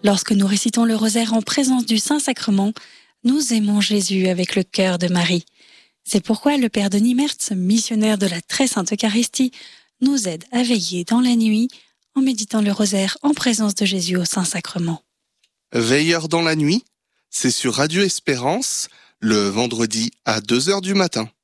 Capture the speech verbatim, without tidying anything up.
Lorsque nous récitons le rosaire en présence du Saint-Sacrement, nous aimons Jésus avec le cœur de Marie. C'est pourquoi le Père Denis Mertz, missionnaire de la Très Sainte Eucharistie, nous aide à veiller dans la nuit en méditant le rosaire en présence de Jésus au Saint-Sacrement. Veilleur dans la nuit, c'est sur Radio Espérance, le vendredi à deux heures du matin.